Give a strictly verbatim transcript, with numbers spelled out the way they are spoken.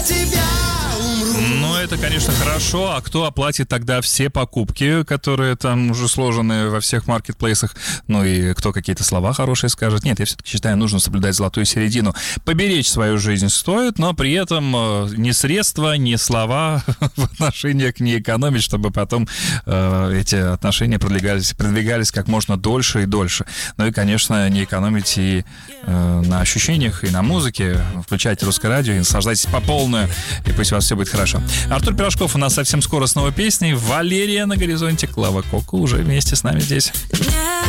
тебя умру. Ну, это, конечно, хорошо. А кто оплатит тогда все покупки, которые там уже сложены во всех маркетплейсах? Ну и кто какие-то слова хорошие скажет? Нет, я все-таки считаю, нужно соблюдать золотую середину. Поберечь свою жизнь стоит, но при этом э, ни средства, ни слова в отношениях не экономить, чтобы потом э, эти отношения продвигались, продвигались как можно дольше и дольше. Ну и, конечно, не экономить и э, на ощущениях, и на музыке. Включайте русское радио и наслаждайтесь по полную, и пусть у вас все будет хорошо. Артур Пирожков у нас совсем скоро с новой песней. Валерия на горизонте, Клава Кока уже вместе с нами здесь.